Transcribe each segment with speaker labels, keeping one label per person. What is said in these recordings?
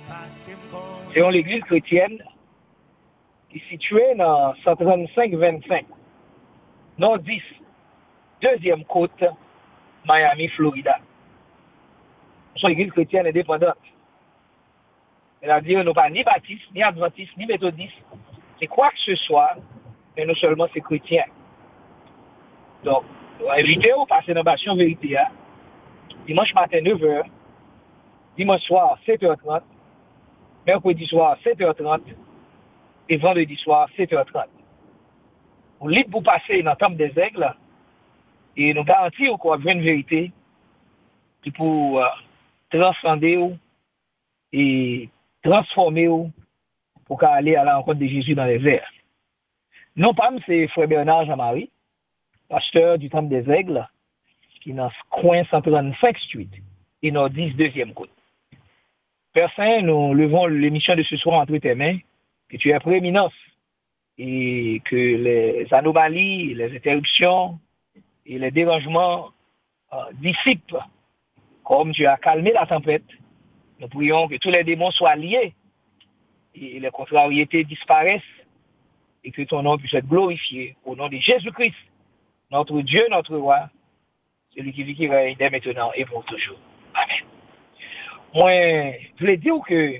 Speaker 1: C'est une église chrétienne qui est située dans 135-25, non 10, deuxième côte, Miami, Florida. C'est une église chrétienne indépendante. C'est-à-dire, nous pas ni baptistes, ni adventistes, ni méthodistes. C'est quoi que ce soit, mais non seulement c'est chrétien. Donc, on va inviter au passer dans Passion Vérité, dimanche matin 9h, dimanche soir 7h30, mercredi soir 7h30 et vendredi soir 7h30. Vous libre pour passer dans le temple des aigles et nous garantir qu'on a une vérité qui pour transcender et transformer pour aller à la rencontre de Jésus dans les airs. Non pas, c'est Frère Bernard Jean-Marie, pasteur du temple des aigles, qui est dans ce coin 135 Street et dans 10 deuxième côte. Père Saint, nous levons l'émission de ce soir entre tes mains, que tu es prééminence et que les anomalies, les interruptions et les dérangements dissipent comme tu as calmé la tempête. Nous prions que tous les démons soient liés et les contrariétés disparaissent et que ton nom puisse être glorifié au nom de Jésus-Christ, notre Dieu, notre roi, celui qui vit, qui règne dès maintenant et pour toujours. Amen. Moi, je voulais dire que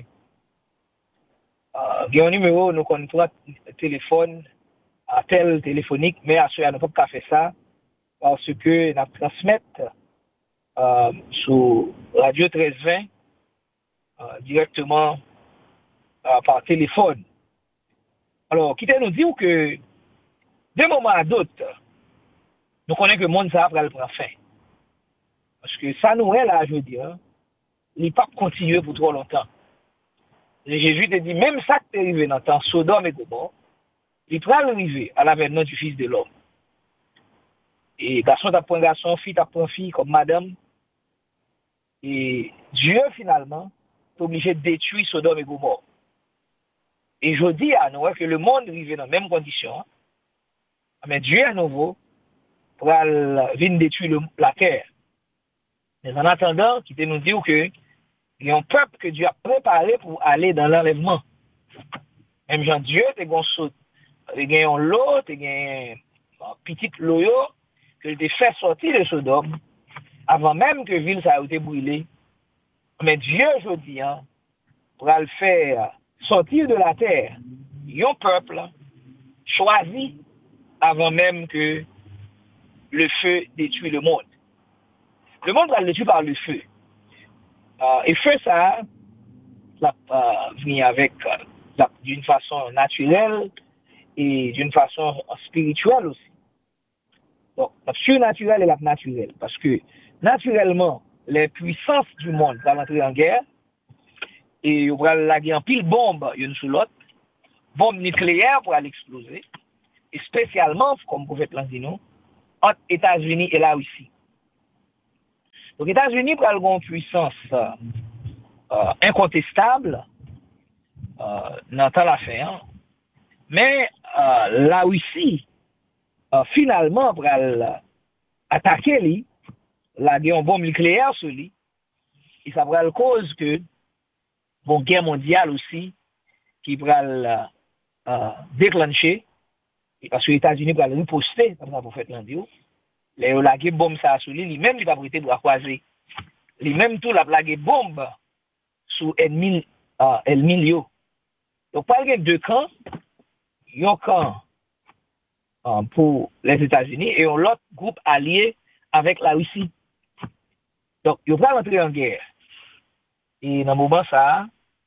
Speaker 1: il y a un numéro, nous connaissons téléphone, appel téléphonique, mais à ce moment, nous ne pouvons pas faire ça parce que nous transmettons sur Radio 1320 directement par téléphone. Alors, quittez nous dire que d'un moment à d'autres, nous connaissons que le monde ça après le prend fin. Parce que ça nous est là, je veux dire, il ne peut pas continuer pour trop longtemps. Et Jésus te dit, même ça qui est arrivé dans le temps, Sodome et Gomorrhe, il peut arriver à l'avènement du Fils de l'homme. Et garçon t'apprend garçon, fille t'apprend fille, comme madame. Et Dieu, finalement, est obligé de détruire Sodome et Gomorrhe. Et je dis à nous que le monde arrive dans les mêmes conditions. Mais Dieu, à nouveau, pour venir détruire la terre. Mais en attendant, qui nous dit que il y a un peuple que Dieu a préparé pour aller dans l'enlèvement. Même Jean Dieu, tu as un lot, tu as un petit lot que tu fait sortir de Sodome avant même que la ville a été brûlée. Mais Dieu, je dis, pour le faire sortir de la terre, un peuple choisi avant même que le feu détruise le monde. Le monde va le détruire par le feu. Et feu, ça vient avec d'une façon naturelle et d'une façon spirituelle aussi. Donc, la surnaturelle et la naturelle. Parce que, naturellement, les puissances du monde vont entrer en guerre et ils vont laguer en pile bombe une sous l'autre, bombe nucléaire pour aller exploser, et spécialement, comme vous faites l'indino, entre États-Unis et la Russie. Donc, les États-Unis pour avoir une puissance incontestable dans la fin, mais la Russie, finalement, pour attaquer lui, la guerre bombe nucléaire sur lui, et ça pourrait cause que une guerre mondiale aussi qui pourrait déclencher, parce que les États-Unis pourraient riposter, comme ça pour faire l'endio. La guerre bombe ça sur lui, lui-même il va prêter bras croisés. Lui-même tout la guerre bombe sous ennemi yo. Donc par exemple deux camps, un camp pour les États-Unis et un autre groupe allié avec la Russie. Donc ils vont rentrer en guerre. Et dans le moment ça,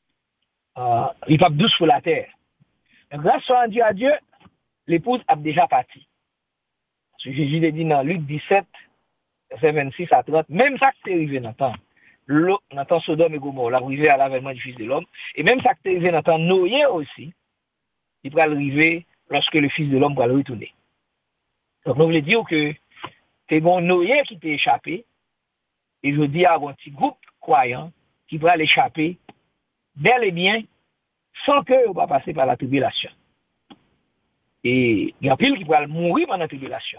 Speaker 1: il va douce sur la terre. Mais grâce à Dieu, l'épouse a déjà parti. Parce que Jésus a dit dans Luc 17, verset 26 à 30, même ça qui est arrivé dans le temps Sodome et Gomorrhe, l'arrivée à l'avènement du Fils de l'homme, et même ça qui est arrivé dans le temps Noé aussi, il va arriver lorsque le Fils de l'homme va le retourner. Donc, nous voulons dire que c'est bon Noé qui t'est échappé, et je dis à un petit groupe croyant qui va l'échapper bel et bien sans que on va passer par la tribulation. Et il y a pile qui va mourir pendant la tribulation.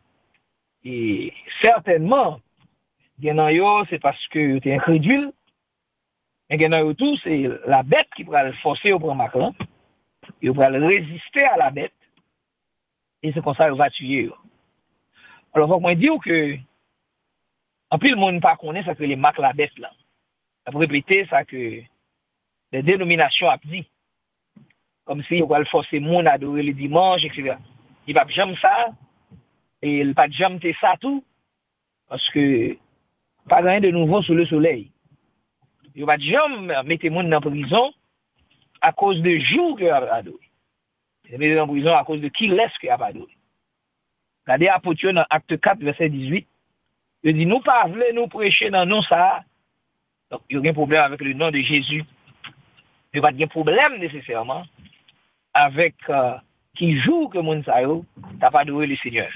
Speaker 1: Et certainement, c'est parce que tu es incrédule, Mais dans le tout, c'est la bête qui va le forcer au prendre Macron. Il va le résister à la bête. Et c'est comme ça qu'il va tuer. Alors, faut moi dire que, en plus, le monde pas connaît ça que les marques la bête là. Ça pour répéter ça que les dénominations a dit. Comme si on va le forcer le monde à adorer le dimanche, etc. Il va jamais ça. Et il va jamais ça tout. Parce que, pas rien de nouveau sous le soleil. Il va jamais mettre le monde en prison à cause de jours qu'il a adoré. Il va mettre en prison à cause de qui laisse qu'il a adoré. Regardez apôtre dans Acte 4, verset 18. Il dit, nous pas voulons nous prêcher dans nous ça. Donc, il y a un problème avec le nom de Jésus. Il n'y a pas de problème nécessairement avec qui joue que mon sa yo, t'as pas adoré le Seigneur.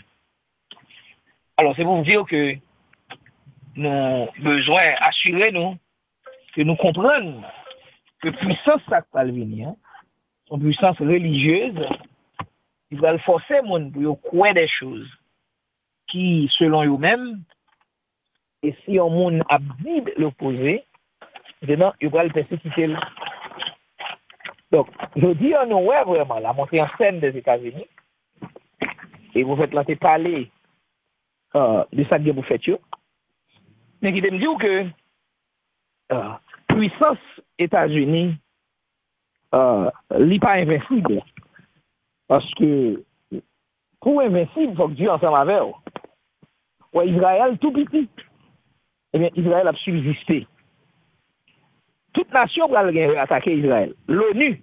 Speaker 1: Alors, c'est pour vous dire que nous avons besoin d'assurer nous que nous comprenons que puissance ça va venir, son puissance religieuse, il va le forcer monde pour croire des choses qui, selon eux-mêmes, et si on monde a dit l'opposé, maintenant, il va le persécuter. Donc, je dis, on ouais vraiment la montée en scène des États-Unis, et vous faites lancer parler de ça que vous faites, mais qui me dit que puissance États-Unis n'est pas invincible. Parce que pour invincible, il faut que Dieu ensemble avec eux. Ouais, Israël tout petit. Eh bien, Israël a subsisté. Toute nation va attaquer Israël. L'ONU,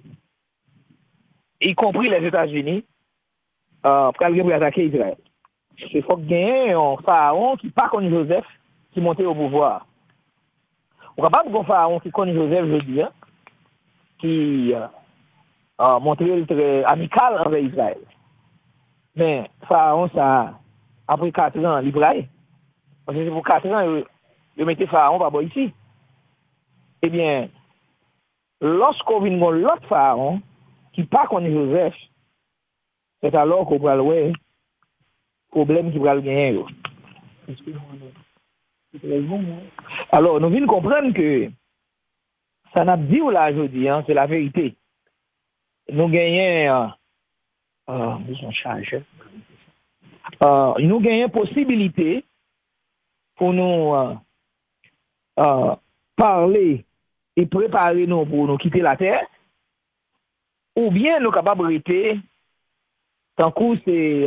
Speaker 1: y compris les États-Unis, pour attaquer Israël. Il faut qu'il y ait un pharaon qui pas comme Joseph, qui montait au pouvoir. On ne va pas avoir un pharaon qui connaît Joseph, je dis, hein, qui montré très amical envers Israël. Mais pharaon, ça, après 4 ans, l'Ibraï, parce que c'est pour 4 ans, il mettait pharaon par rapport ici. Eh bien, lorsqu'on vient de l'autre pharaon, qui pas connaît Joseph, c'est alors qu'on va le problème qui va le gagner. Alors, nous venons comprendre que ça n'a pas dit là aujourd'hui, hein, c'est la vérité. Nous gagnons, nous gagnons possibilité pour nous parler et préparer nous pour nous quitter la terre, ou bien nous capables de rester tant que c'est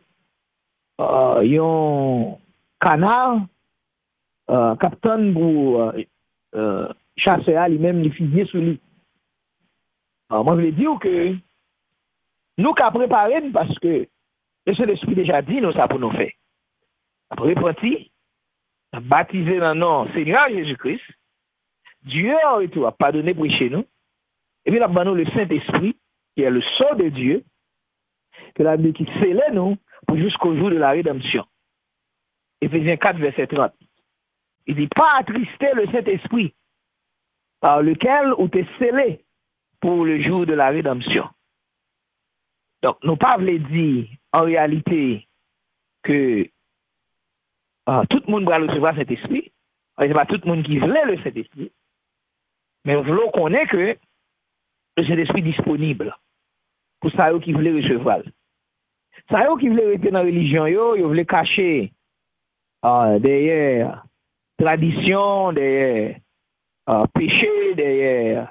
Speaker 1: un canard capitaine pour chasser lui-même les fusiller sur lui. Alors, moi, je veux dire que nous qu'à préparer parce que le Saint-Esprit déjà dit nous ça pour nous faire. Après repenti, baptisé dans le nom Seigneur Jésus-Christ, Dieu a été pardonné pour chez nous, et puis là, nous le Saint-Esprit, qui est le sceau de Dieu, que la Bible qui scellait nous pour jusqu'au jour de la rédemption. Éphésiens 4, verset 30. Il dit, pas attrister le Saint-Esprit, par lequel vous êtes scellé pour le jour de la rédemption. Donc, nous pas voulons dire, en réalité, que tout le monde va recevoir cet esprit. Ce n'est pas tout le monde qui voulait le Saint-Esprit. Mais nous voulons connaître que le Saint-Esprit est disponible pour ceux qui voulaient recevoir. Ceux qui voulaient rester dans la religion, ils voulaient cacher derrière tradition, derrière péché, derrière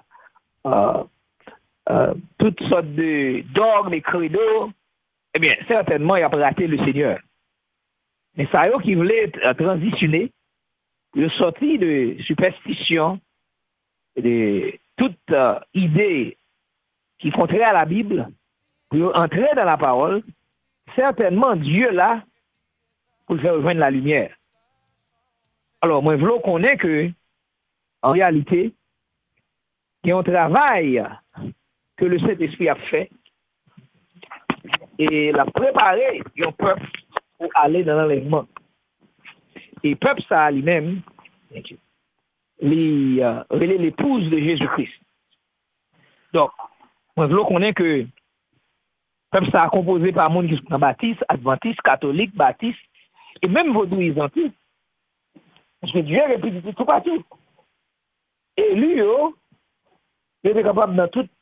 Speaker 1: toutes sortes de dogmes et credos. Eh bien, certainement, il a raté le Seigneur. Mais ceux qui voulaient transitionner, ils sont sortis de superstition, de toute idée qui est contraire à la Bible, pour entrer dans la parole, certainement Dieu là pour faire rejoindre la lumière. Alors, moi, je veux qu'on ait que, en réalité, il y a un travail que le Saint-Esprit a fait et l'a préparé un peuple pour aller dans l'enlèvement. Et le peuple, ça lui-même, l'épouse de Jésus-Christ. Donc, moi, je veux qu'on ait que le peuple, ça a composé par monde qui sont baptistes, adventistes, catholiques, baptistes, et même vaudouisants. Parce que Dieu est répété tout partout. élu, il était capable dans tout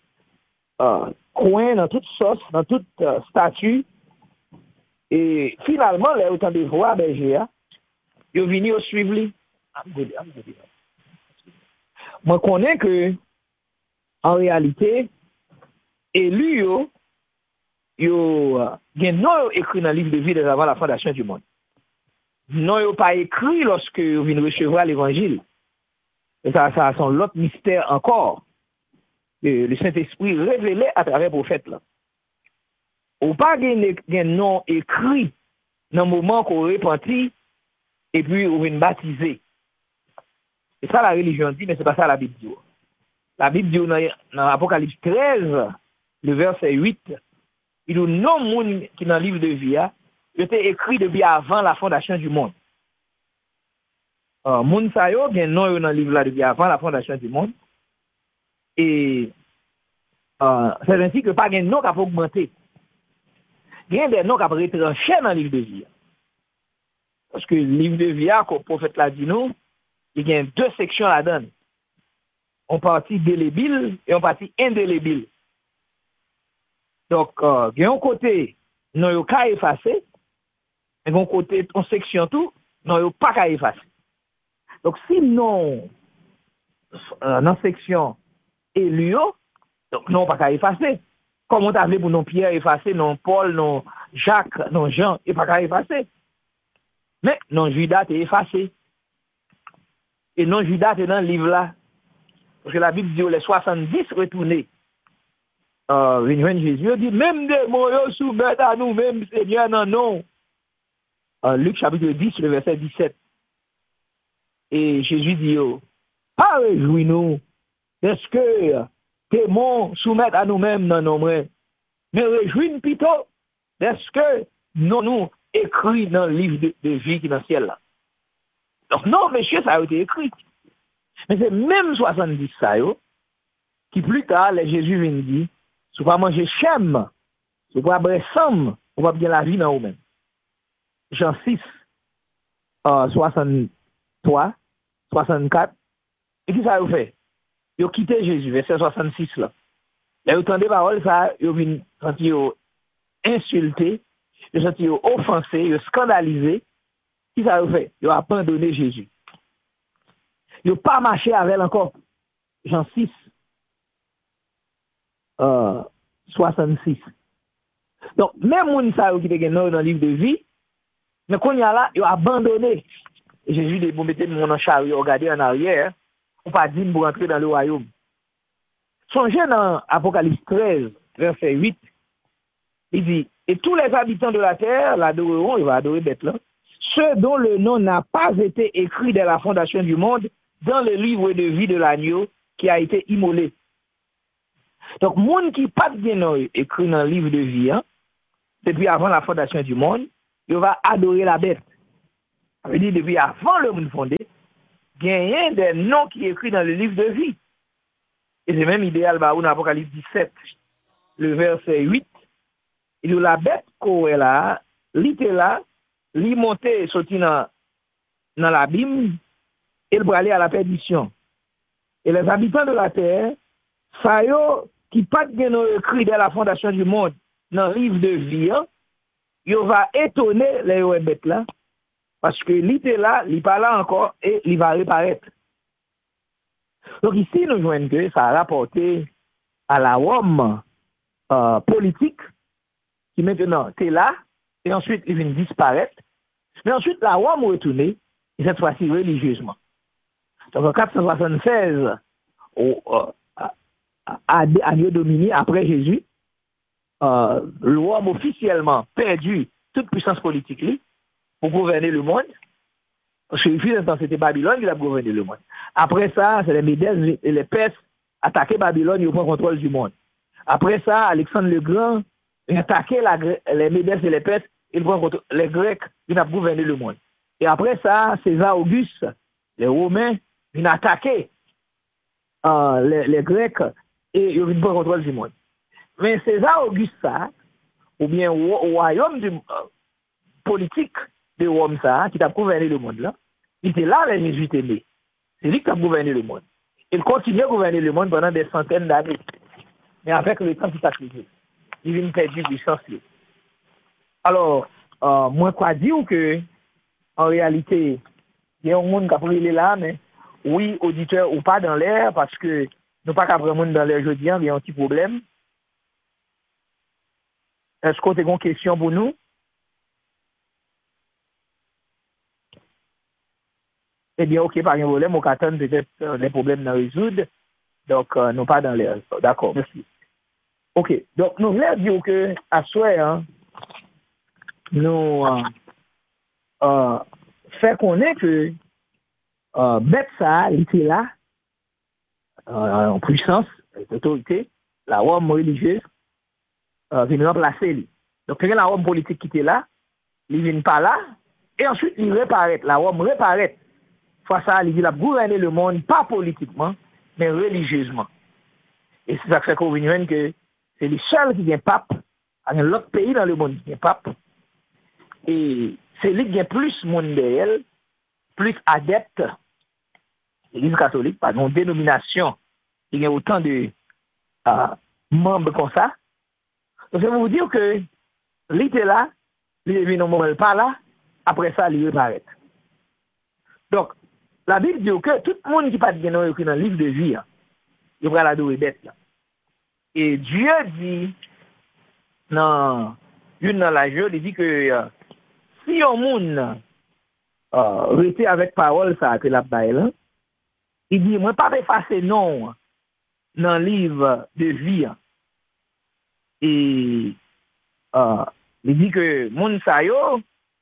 Speaker 1: coin, dans toute sauce, dans toute statut. Et finalement, là, autant de voix, berger, ils sont venus au suivre. Moi, je connais que, en réalité, élu, non écrit dans le livre de vie avant la fondation du monde. Non, ils pas écrit lorsque vous venez recevoir l'évangile. Et ça sont l'autre mystère encore. Le Saint-Esprit révélé à travers le prophète là. Ou pas un nom écrit dans le moment qu'on repenti et puis on vient baptiser. C'est ça la religion dit, mais c'est pas ça la Bible dit. La Bible dit dans Apocalypse 13, le verset 8, il dit non monde qui dans le livre de vie, il était écrit depuis avant la fondation du monde. Moun sa yo gen non yo dans le livre là depuis avant la fondation du monde. Et c'est ainsi que pas gen non qui a augmenté. Gen des noms qui a retranché dans le livre de vie. Parce que le livre de vie, comme le prophète l'a dit nous, il y a deux sections là-dedans. On partie délébile et on partie indélébile. Donc, il y a un côté, non yo ka effacé, et un côté, en section tout, non yo pas ka effacé. Donc, si non, dans la section élu, donc non pas qu'à effacer. Comme on t'avait pour non Pierre effacer, non Paul, non Jacques, non Jean, et pas qu'à effacer. Mais non Judas est effacé. Et non Judas est dans le livre là. Parce que la Bible dit les 70 retournés. Jésus dit, même des mots soumettent à nous, même Seigneur, non. Luc chapitre 10, le verset 17. Et Jésus dit, pas réjouis-nous, est-ce que tes mots soumettent à nous-mêmes dans nos mains, mais réjouis-nous plutôt, est-ce que nous écrit dans le livre de vie qui est dans le ciel là. Donc non, monsieur, ça a été écrit. Mais c'est même 70 ça, qui plus tard, les Jésus vient dire, si vous pas manger chème, si vous pas boire somme, vous pas bien la vie dans vous-même. Jean 6, 63, 64. Et qui ça vous fait? Ils ont quitté Jésus, verset 66 là. Là, ils ont entendu paroles, ça, ils ont senti insulté, ils ont senti offensé, ils ont scandalisé. Qui ça vous fait? Ils ont abandonné Jésus. Ils n'ont pas marché avec elle encore. Jean 6, 66. Donc, même moun sa qui était dans le livre de vie, mais quand il y a là, ils ont abandonné. Et Jésus dit, vous mettez mon en chariot, regardez en arrière, on pas dit pour rentrer dans le royaume. Songez dans Apocalypse 13, verset 8, il dit, et tous les habitants de la terre l'adoreront, il va adorer bête là, ceux dont le nom n'a pas été écrit dès la fondation du monde, dans le livre de vie de l'agneau qui a été immolé. Donc, monde qui pas bien écrit dans le livre de vie, depuis avant la fondation du monde, il va adorer la bête. Ça veut dire, depuis avant le monde fondé, il y a des noms qui sont écrits dans le livre de vie. Et c'est même idéal, dans Apocalypse 17, le verset 8, il y a la bête qu'on est là, l'ité là, l'y monter, sorti dans l'abîme, et le aller à la perdition. Et les habitants de la terre, ça y est, qui pas bien écrit dès la fondation du monde, dans le livre de vie, il va étonner les bêtes là, parce que l'ité là, il pas là encore, et il va reparaître. Donc ici, nous voyons que ça a rapporté à la Rome politique, qui maintenant est là, et ensuite il vient disparaître. Mais ensuite, la Rome retournée, et cette fois-ci religieusement. Donc en 476, à Dieu dominé après Jésus, le Rome officiellement perdu toute puissance politique pour gouverner le monde. Parce que c'était Babylone qui a gouverné le monde. Après ça, c'est les Médès et les Perses attaquaient Babylone et prennent contrôle du monde. Après ça, Alexandre le Grand a attaqué les Médès et les Perses et les Grecs qui ont gouverné le monde. Et après ça, César Auguste, les Romains, ils ont attaqué les Grecs et ils ont pris contrôle du monde. Mais César Auguste, ça, ou bien au royaume politique de Rome, ça, qui a gouverné le monde là, il était là, les Jésuites nés. C'est lui qui a gouverné le monde. Il continue à gouverner le monde pendant des centaines d'années. Mais avec le temps, tout a changé. Il vient perdre puissance. Alors, moi, quoi dire que, en réalité, il y a un monde qui a pris là, mais oui, auditeur ou pas dans l'air, parce que nous pas qu'à vraiment dans l'air jeudi, il y a un petit problème. Est-ce qu'on a une question pour nous? Eh bien, ok, pas de problème, on attend peut-être les problèmes à résoudre. Donc, nous pas dans l'air. D'accord, merci. Ok, donc nous voulons dire que, à souhait, hein, nous fait connaître que bête ça, il était là, en puissance, d'autorité, la Rome religieuse, vient remplacer lui. Donc, il y a la Rome politique qui était là, il ne vient pas là, et ensuite il reparaît, la Rome reparaît. Fois ça, il a gouverné le monde, pas politiquement, mais religieusement. Et c'est ça que fait qu'on vient que c'est les seuls qui viennent pape, il y a l'autre pays dans le monde qui vient pape, et c'est lui qui a plus monde derrière, plus adepte, l'Église catholique, par une dénomination, il y a autant de membres comme ça. Donc, je vais vous dire que il était là, il est venu pas là, après ça, il reparaît. Donc, la Bible dit que tout le monde qui pas écrit dans le livre de vie, il va l'adorer bête. Et Dieu dit, dans la jeu, il dit que si un monde reste avec parole, ça, que la Bible, il dit, moi, pas effacer non dans le livre de vie. Et il dit que moun sa yo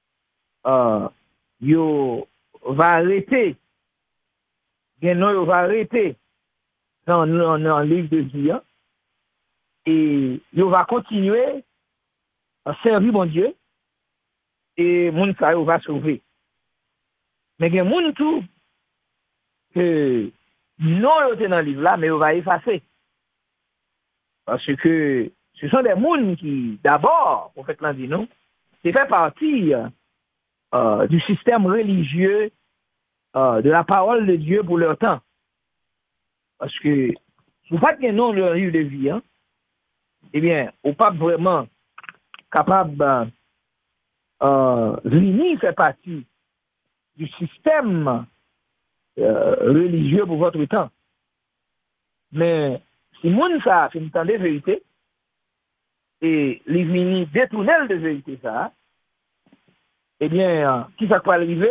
Speaker 1: va arrêter yo va arrêter dans le livre de vie et yo va continuer à servir mon Dieu et moun sa yo va sauver. Mais gen moun tout que non yo te dans le livre là mais yo va effacer. Parce que ce sont des gens qui, d'abord, au fait, dit non, c'est fait partie du système religieux, de la parole de Dieu pour leur temps. Parce que, si vous faites un nom de livre de vie, eh bien, on n'est pas vraiment capable de venir faire partie du système religieux pour votre temps. Mais, si moun ça fait une temps de vérité, et les vini détourner de vérité ça, eh bien, qui ça peut arriver?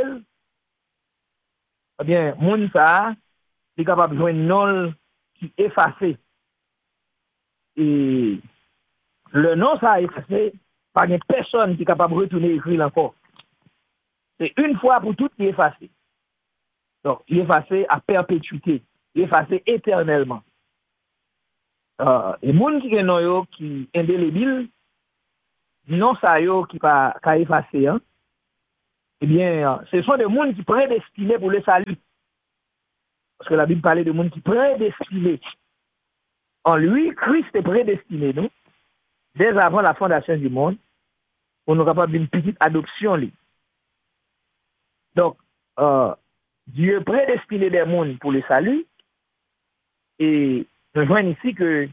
Speaker 1: Eh bien, moun ça, est capable de jouer une nom qui est effacé. Et le nom ça effacé, par une personne qui est capable de retourner écrire encore. C'est une fois pour toutes qui est effacé. Donc, il est effacé à perpétuité, il est effacé éternellement. Et moun qui gen non yo qui indélébile non ça yo qui pas effacer eh bien ce sont des moun qui prédestinés pour le salut parce que la Bible parlait de moun qui prédestinés en lui Christ est prédestiné nous dès avant la fondation du monde pour nous capable d'une petite adoption lui. Donc Dieu prédestiné des moun pour le salut et je vois ici que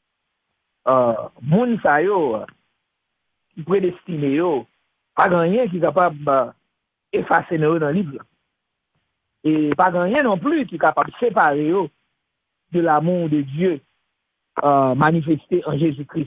Speaker 1: moun sa yo qui prédestiné yo pas rien qui est capable effacer dans le livre et pas rien non plus qui est capable de séparer yo de l'amour de Dieu manifesté en Jésus-Christ.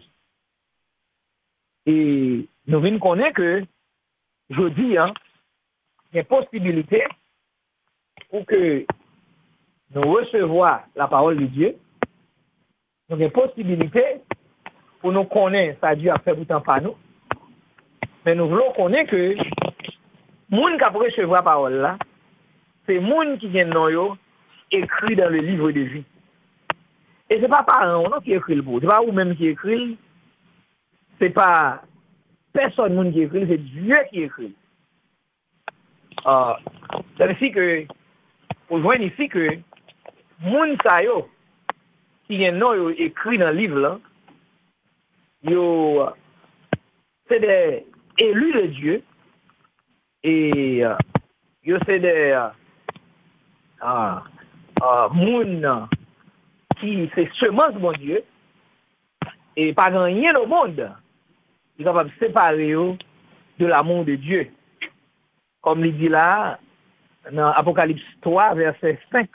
Speaker 1: Et nous venons connaître que je dis il y a une possibilité pour que nous recevoir la parole de Dieu. Donc, il y a une possibilité pour nous connaître ça Dieu a fait pour par nous. Mais nous voulons connaître que les gens qui a recevoir la parole là, c'est les gens qui viennent dans yo écrit dans le livre de vie. Et ce n'est pas parents qui écrit le bout. Ce n'est pas vous-même qui écrit. Ce n'est pas personne qui écrit, c'est Dieu qui écrit. C'est ainsi que, pour joindre ici que, les gens qui viennent non écrit dans le livre là, c'est des élus de Dieu et c'est des moun qui c'est semence mon Dieu et pas rien au monde qui est capable de séparer de l'amour de Dieu. Comme il dit là dans Apocalypse 3 verset 5.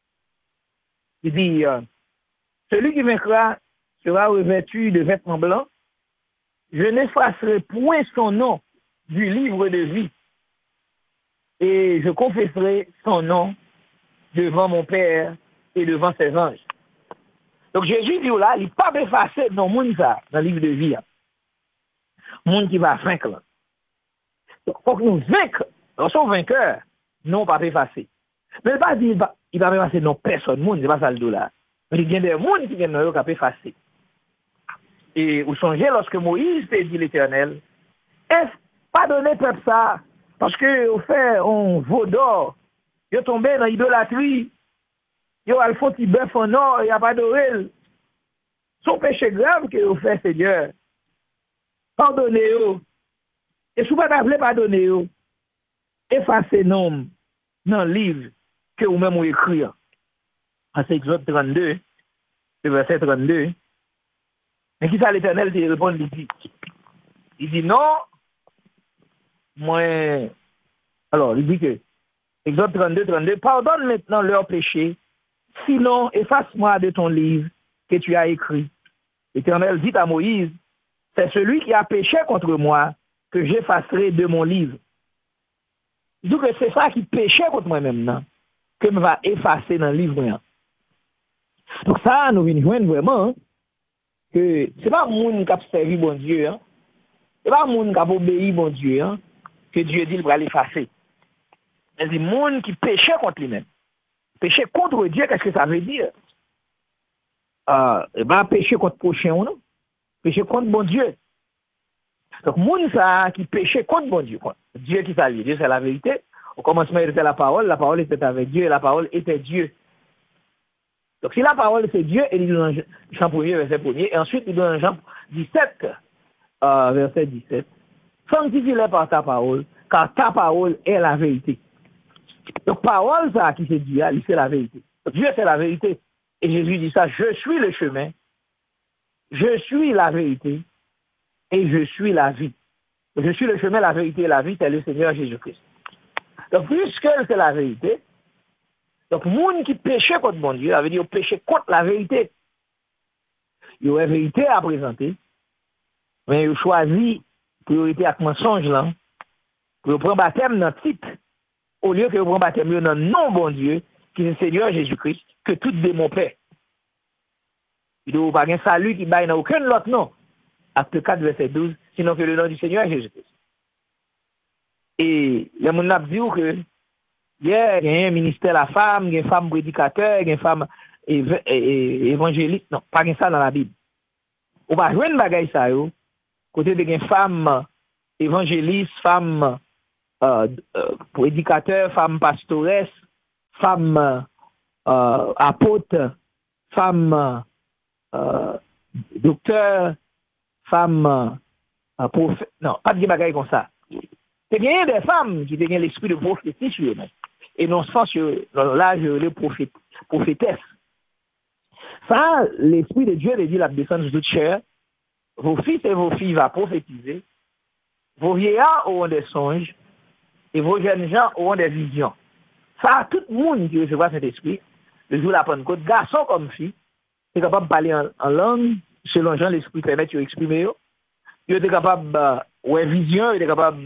Speaker 1: Il dit celui qui vaincra sera revêtu de vêtements blancs. Je n'effacerai point son nom du livre de vie et je confesserai son nom devant mon Père et devant ses anges. Donc Jésus dit là, il n'est pas effacé dans le monde ça, dans le livre de vie. Le monde qui va vaincre. Là. Donc, faut que nous vaincre. Nous sommes vainqueurs, non pas effacés. Mais il ne va pas dire il va effacer non personne, monde, c'est pas ça le dos là. Mais il y a des gens qui viennent nous qui effacer. Et vous songez lorsque Moïse t'a dit l'Éternel, est-ce pas donner peuple ça parce que au fait on vaut d'or, il est tombé dans l'idolâtrie, il a le fond qui bœuf en or, il a pas d'orel. Son péché grave que vous fait Seigneur. Pardonnez-vous. Et si vous ne voulez pas pardonner, effacez nom dans le livre que vous-même vous écrit. C'est Exode 32, le verset 32. Mais qui ça l'Éternel te répond, il dit non, moi, alors il dit que, Exode 32, pardonne maintenant leur péché, sinon efface-moi de ton livre que tu as écrit. L'Éternel dit à Moïse, c'est celui qui a péché contre moi que j'effacerai de mon livre. Il dit que c'est ça qui péchait contre moi-même, non? Que me va effacer dans le livre. Non? Donc ça, nous venons joindre vraiment que c'est pas moun qui a servi bon Dieu, hein? C'est pas moun qui a obéi bon Dieu, hein? Que Dieu dit qu'il va l'effacer. Mais c'est moun qui péchait contre lui-même. Pécher contre Dieu, qu'est-ce que ça veut dire? Pécher contre prochain, non? Pécher contre bon Dieu. Donc, moun ça qui péchait contre bon Dieu. Quoi. Dieu qui s'allie. Dieu, c'est la vérité. Au commencement, il était la parole était avec Dieu, et la parole était Dieu. Donc, si la parole c'est Dieu, il dit dans Jean 1er, verset 1er, et ensuite il dit dans Jean 17, verset 17, sanctifie-les par ta parole, car ta parole est la vérité. Donc, parole, ça, qui c'est Dieu, il c'est la vérité. Donc, Dieu, c'est la vérité. Et Jésus dit ça, je suis le chemin, je suis la vérité, et je suis la vie. Je suis le chemin, la vérité et la vie, c'est le Seigneur Jésus-Christ. Donc, puisque c'est la vérité, donc, moun qui péchait contre mon Dieu, ça veut dire péché contre la vérité. Il y a une vérité à présenter, mais il choisit priorité avec mensonge là, pour prendre baptême dans le titre, au lieu que vous prendre baptême dans le nom bon Dieu, qui est le Seigneur Jésus-Christ, que tout démon paix. Il ne doit pas un salut qui baille dans aucun autre nom. Acte 4, verset 12, sinon que le nom du Seigneur Jésus-Christ. Et les gens ont dit que il y a un ministère la femme, il y a une femme prédicateur, il y a une femme évangéliste. Non, pas ça dans la Bible. On va jouer une bagaille ça, côté de une femme évangéliste, femme prédicateur, femme pastoresse, femme apôtre, femme docteur, femme prophète. Non, pas de bagaille comme ça. C'est bien des femmes qui ont l'esprit de prophétie sur eux-mêmes. Et non sans là, je les prophétesses. Ça, l'esprit de Dieu les dit la descente de toute chair. Vos fils et vos filles vont prophétiser. Vos vieillards auront des songes. Et vos jeunes gens auront des visions. Ça, tout le monde qui recevra cet esprit, le jour de la Pentecôte, garçon comme fille, est capable de parler en langue, selon Jean, l'esprit permet de exprimer. Il est capable de vision, il est capable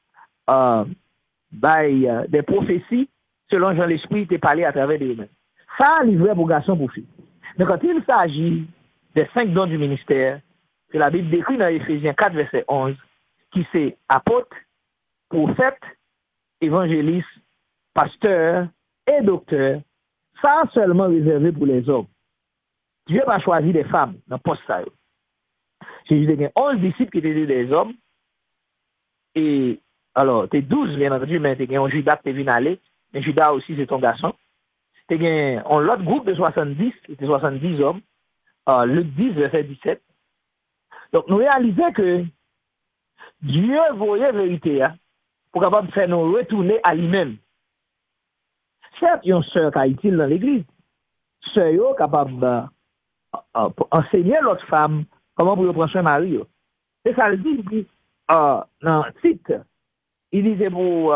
Speaker 1: des prophéties, selon Jean l'Esprit, de parler à travers des humains. Ça, livré pour garçon, pour fille. Mais quand il s'agit des 5 dons du ministère, que la Bible décrit dans Éphésiens 4, verset 11, qui c'est apôtre, prophète, évangéliste, pasteur et docteur, ça seulement réservé pour les hommes. Dieu va choisir des femmes dans le poste ça. J'ai eu 11 disciples qui étaient des hommes, et alors, t'es 12, bien entendu, mais t'es un Judas qui est venu aller, mais Judas aussi, c'est ton garçon. T'es un l'autre groupe de 70, c'était 70 hommes, Luc 10, verset 17. Donc, nous réalisons que Dieu voyait la vérité, hein, pour capable faire nous retourner à lui-même. certes, il y a une sœur qui est utile dans l'église. Sœur yo capable enseigner l'autre femme comment pour prendre soin de mari. Yo. C'est ça le dit, puis, dans le titre, il disait pour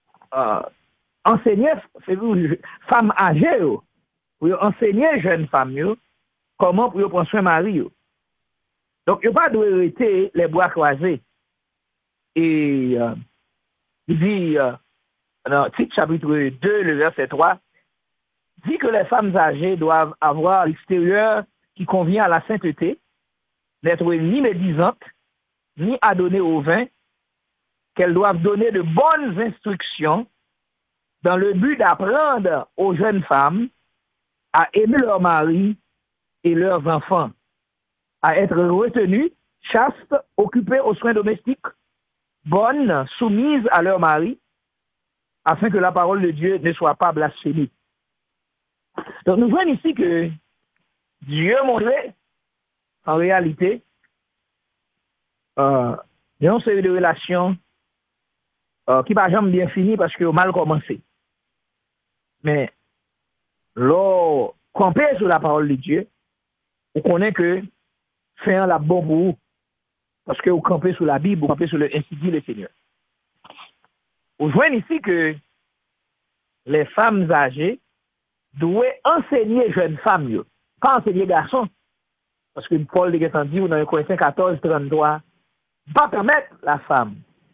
Speaker 1: enseigner femmes âgées, yo, pour enseigner jeunes femmes yo, comment pour prendre soin de mari. Yo. Donc, il n'y a pas de arrêter les bois croisés. Et il dit, dans le titre chapitre 2, le verset 3, dit que les femmes âgées doivent avoir l'extérieur qui convient à la sainteté, n'être ni médisantes, ni adonnées au vin, qu'elles doivent donner de bonnes instructions dans le but d'apprendre aux jeunes femmes à aimer leur mari et leurs enfants, à être retenues, chastes, occupées aux soins domestiques, bonnes, soumises à leur mari, afin que la parole de Dieu ne soit pas blasphémée. Donc nous voyons ici que Dieu montrait, en réalité, il y a une série de relations qui ne va jamais bien finir parce qu'ils ont mal commencé. Mais, lorsqu'on campé sur la parole de Dieu, on connaît que faire la bonne pour vous. Parce que vous campez sur la Bible, vous campez sur le ainsi dit le Seigneur. On voit ici que les femmes âgées doivent enseigner jeunes femmes, yo. Pas enseigner garçons. Parce que Paul dit dans 1 Corinthiens 14, 33, pas permettre la femme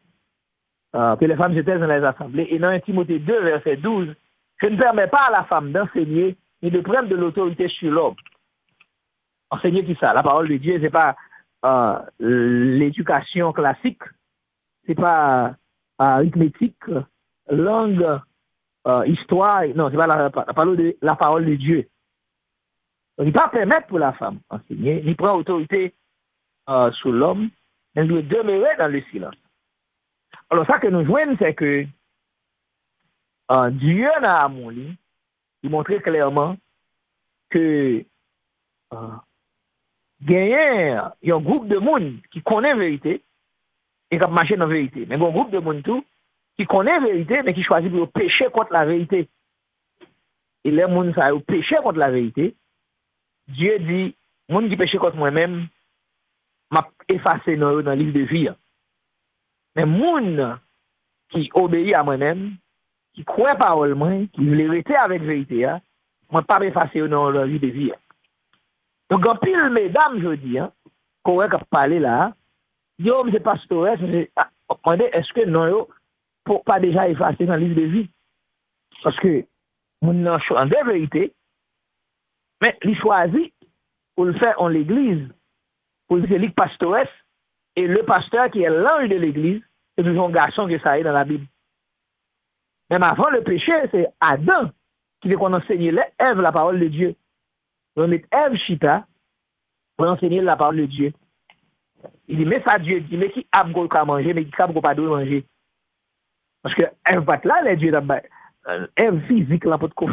Speaker 1: que les femmes étaient dans les assemblées. Et dans 1 Timothée 2, verset 12, je ne permets pas à la femme d'enseigner ni de prendre de l'autorité sur l'homme. Enseigner qui ça? La parole de Dieu, c'est pas l'éducation classique, c'est pas arithmétique, langue, histoire, non, c'est pas la parole de Dieu. Donc, il ne peut pas permettre pour la femme d'enseigner, ni prendre autorité sur l'homme, elle doit demeurer dans le silence. Alors, ça que nous voyons, c'est que Dieu dans l'amour, il montrait clairement que gagner un groupe de monde qui connaît la vérité et qui marche dans la vérité. Mais il y a un groupe de monde tout qui connaît la vérité, mais qui choisit de pécher contre la vérité. Et les gens qui péché contre la vérité, Dieu dit, les gens qui péchent contre moi-même, m'a effacé dans le livre de vie. Mais les gens qui obéissent à moi-même, qui croient parole, qui veulent rester avec la vérité, moi pas effacé dans le livre de vie. Donc, en pile, mesdames, je dis, qu'on va parler là, yo, c'est pasteur, est-ce que non, pour pas déjà effacer dans le livre de vie? Parce que, mon en de vérité, mais il choisit pour le faire en l'église, pour le faire pastoresse, et le pasteur qui est l'ange de l'église, c'est toujours un garçon qui ça est dans la Bible. Même avant le péché, c'est Adam qui veut qu'on enseigne Ève la parole de Dieu. On met Ève Chita pour enseigner la parole de Dieu. Il dit, mais ça Dieu dit, mais qui a pas manger, mais qui a pas de manger. Parce que Ève pas là, les dieux, Ève physique, là, pour